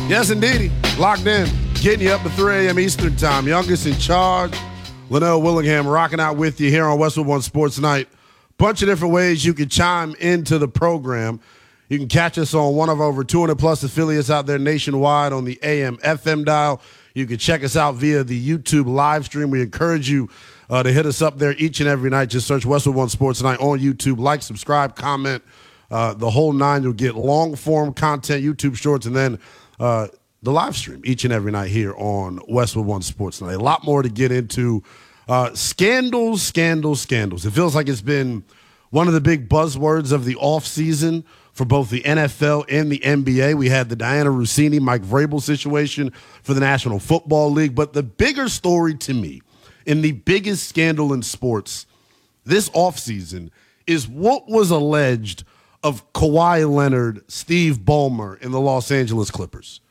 Yes, indeedy. Locked in. Getting you up to 3 a.m. Eastern time. Youngest in charge. Linnell Willingham rocking out with you here on Westwood One Sports Night. Bunch of different ways you can chime into the program. You can catch us on one of over 200-plus affiliates out there nationwide on the AM/FM dial. You can check us out via the YouTube live stream. We encourage you to hit us up there each and every night. Just search Westwood One Sports Night on YouTube. Like, subscribe, comment, the whole nine. You'll get long-form content, YouTube shorts, and then the live stream each and every night here on Westwood One Sports Night. A lot more to get into. Scandals. It feels like it's been one of the big buzzwords of the offseason for both the NFL and the NBA. We had the Diana Russini, Mike Vrabel situation for the National Football League. But the bigger story to me, and the biggest scandal in sports this offseason, is what was alleged of Kawhi Leonard, Steve Ballmer, and the Los Angeles Clippers.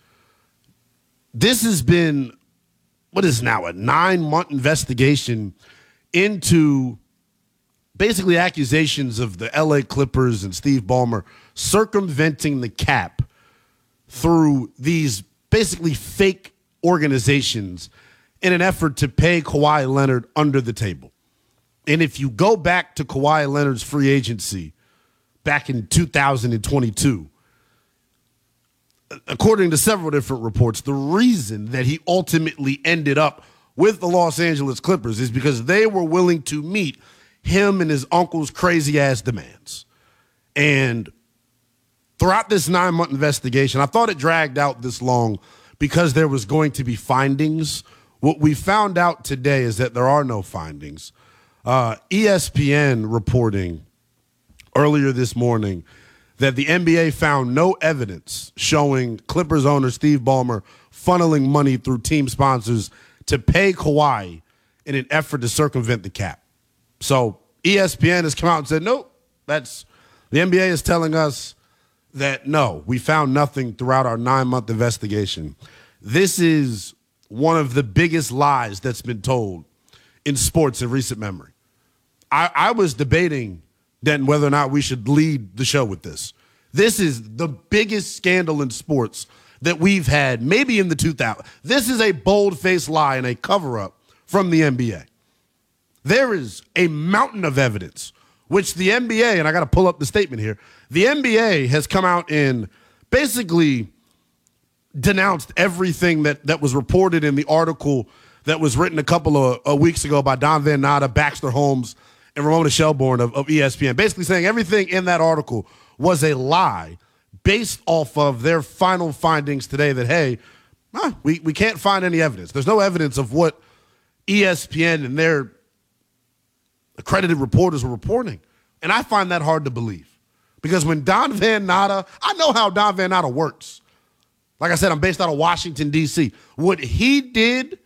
This has been, what is now, a 9-month investigation into basically accusations of the LA Clippers and Steve Ballmer circumventing the cap through these basically fake organizations in an effort to pay Kawhi Leonard under the table. And if you go back to Kawhi Leonard's free agency back in 2022, according to several different reports, the reason that he ultimately ended up with the Los Angeles Clippers is because they were willing to meet him and his uncle's crazy-ass demands. And throughout this 9-month investigation, I thought it dragged out this long because there was going to be findings. What we found out today is that there are no findings. ESPN reporting earlier this morning that the NBA found no evidence showing Clippers owner Steve Ballmer funneling money through team sponsors to pay Kawhi in an effort to circumvent the cap. So ESPN has come out and said, nope, the NBA is telling us that no, we found nothing throughout our 9-month investigation. This is one of the biggest lies that's been told in sports in recent memory. I was debating then whether or not we should lead the show with this. This is the biggest scandal in sports that we've had maybe in the 2000s. This is a bold-faced lie and a cover-up from the NBA. There is a mountain of evidence, which the NBA, and I got to pull up the statement here, the NBA has come out and basically denounced everything that was reported in the article that was written a couple of weeks ago by Don Van Natta, Baxter Holmes, and Ramona Shelburne of ESPN, basically saying everything in that article was a lie based off of their final findings today that, hey, we can't find any evidence. There's no evidence of what ESPN and their accredited reporters were reporting. And I find that hard to believe because when Don Van Natta, I know how Don Van Natta works. Like I said, I'm based out of Washington, D.C. What he did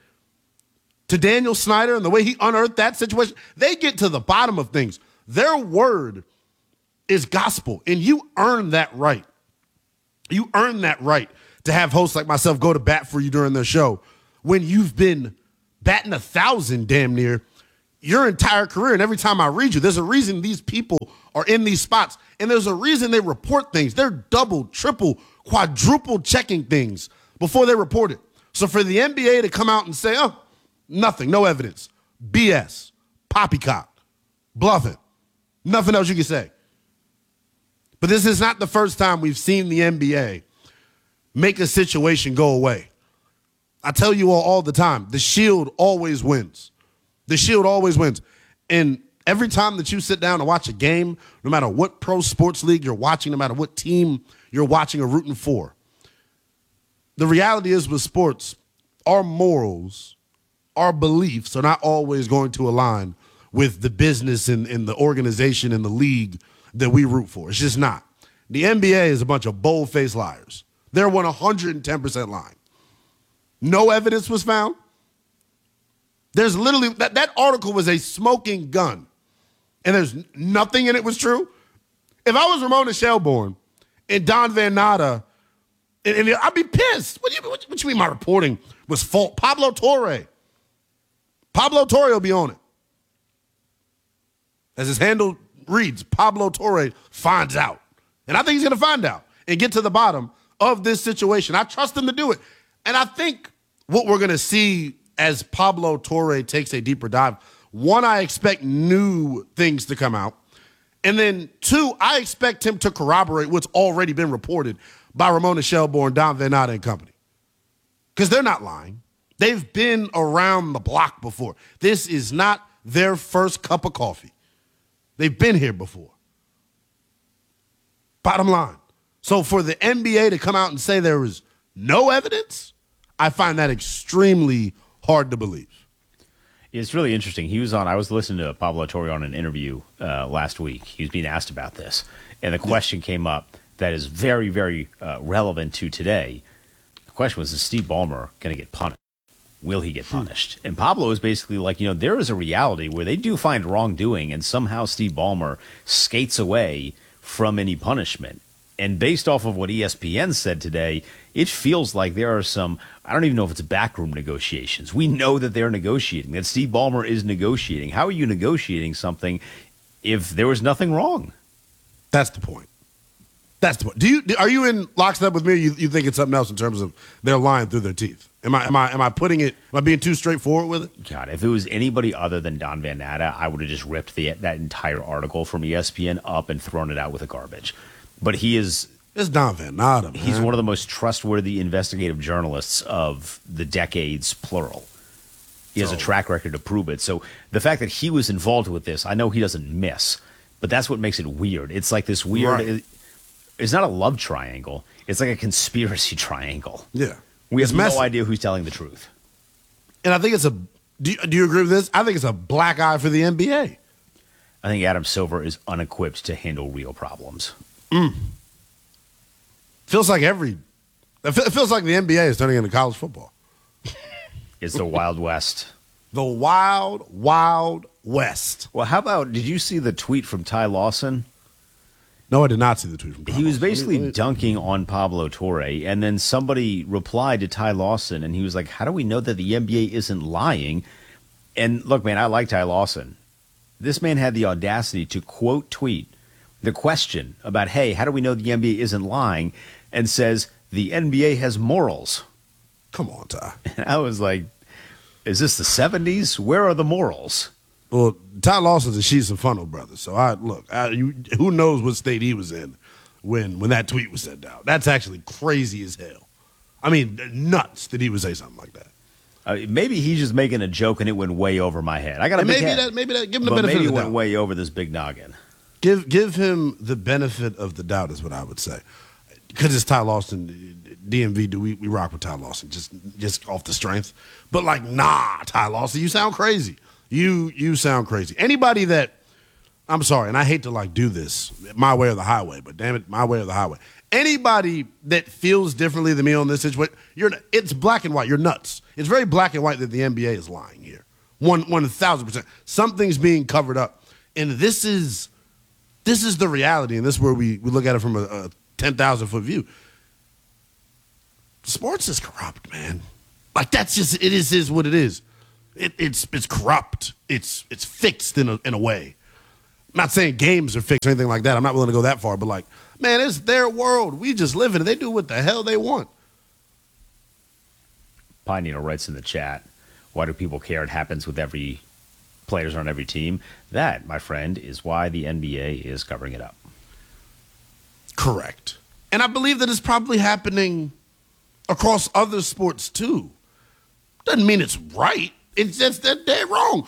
to Daniel Snyder and the way he unearthed that situation, they get to the bottom of things. Their word is gospel, and you earn that right. You earn that right to have hosts like myself go to bat for you during their show when you've been batting 1,000 damn near your entire career. And every time I read you, there's a reason these people are in these spots, and there's a reason they report things. They're double, triple, quadruple checking things before they report it. So for the NBA to come out and say, oh, nothing, no evidence, BS, poppycock, bluffing, nothing else you can say. But this is not the first time we've seen the NBA make a situation go away. I tell you all the time, the Shield always wins. The Shield always wins. And every time that you sit down to watch a game, no matter what pro sports league you're watching, no matter what team you're watching or rooting for, the reality is with sports, our morals, our beliefs are not always going to align with the business and the organization and the league that we root for. It's just not. The NBA is a bunch of bold-faced liars. They're 110% lying. No evidence was found. There's literally, that article was a smoking gun, and there's nothing in it was true. If I was Ramona Shelburne and Don Van Natta, and I'd be pissed. What you mean my reporting was fault? Pablo Torre will be on it. As his handle reads, Pablo Torre finds out. And I think he's going to find out and get to the bottom of this situation. I trust him to do it. And I think what we're going to see as Pablo Torre takes a deeper dive, one, I expect new things to come out. And then two, I expect him to corroborate what's already been reported by Ramona Shelburne, Don Van Natta and company. Because they're not lying. They've been around the block before. This is not their first cup of coffee. They've been here before. Bottom line. So for the NBA to come out and say there is no evidence, I find that extremely hard to believe. It's really interesting. I was listening to Pablo Torre on an interview last week. He was being asked about this. And the question came up that is very, very relevant to today. The question was, is Steve Ballmer going to get punished? Will he get punished? And Pablo is basically like, there is a reality where they do find wrongdoing, and somehow Steve Ballmer skates away from any punishment. And based off of what ESPN said today, it feels like there are some, I don't even know if it's backroom negotiations. We know that they're negotiating, that Steve Ballmer is negotiating. How are you negotiating something if there was nothing wrong? That's the point. That's the point. Are you in lockstep with me? Or you think it's something else in terms of they're lying through their teeth? Am I being too straightforward with it? God, if it was anybody other than Don Van Natta, I would have just ripped that entire article from ESPN up and thrown it out with the garbage. But it's Don Van Natta, man. He's one of the most trustworthy investigative journalists of the decades, plural. He has a track record to prove it. So the fact that he was involved with this, I know he doesn't miss, but that's what makes it weird. It's like this weird, right. It's not a love triangle. It's like a conspiracy triangle. Yeah. We have no idea who's telling the truth. And I think do you agree with this? I think it's a black eye for the NBA. I think Adam Silver is unequipped to handle real problems. Feels like it feels like the NBA is turning into college football. It's the Wild West. The Wild, Wild West. Well, how about, did you see the tweet from Ty Lawson? No, I did not see the tweet from Ty Lawson. He was basically dunking on Pablo Torre, and then somebody replied to Ty Lawson, and he was like, how do we know that the NBA isn't lying? And look, man, I like Ty Lawson. This man had the audacity to quote tweet the question about, hey, how do we know the NBA isn't lying? And says, the NBA has morals. Come on, Ty. And I was like, is this the 70s? Where are the morals? Well, Ty Lawson's a Sheets and Funnel brother. So, who knows what state he was in when that tweet was sent out. That's actually crazy as hell. I mean, nuts that he would say something like that. Maybe he's just making a joke and it went way over my head. I got a big head. Maybe that. Give him the benefit of the doubt. Maybe it went way over this big noggin. Give him the benefit of the doubt is what I would say. Because it's Ty Lawson, DMV, we rock with Ty Lawson just off the strength. But like, nah, Ty Lawson, you sound crazy. You sound crazy. Anybody that, I'm sorry, and I hate to like do this, my way or the highway, but damn it, my way or the highway. Anybody that feels differently than me on this situation, it's black and white. You're nuts. It's very black and white that the NBA is lying here. 1,000%. Something's being covered up. And this is the reality, and this is where we look at it from a 10,000-foot view. Sports is corrupt, man. Like that's just it is what it is. It's corrupt. It's fixed in a way. I'm not saying games are fixed or anything like that. I'm not willing to go that far, but like, man, it's their world. We just live in it. They do what the hell they want. Pinino writes in the chat, why do people care? It happens with every players on every team. That, my friend, is why the NBA is covering it up. Correct. And I believe that it's probably happening across other sports too. Doesn't mean it's right. It's just that they're wrong.